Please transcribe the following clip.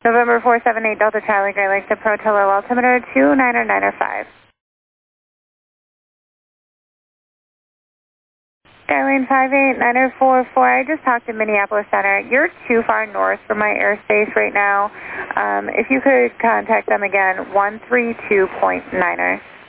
November 478 Delta Charlie, Great Lakes approach, hello, altimeter 29905. Skylane 58944, I just talked to Minneapolis Center. You're too far north for my airspace right now. If you could contact them again, 132.9er.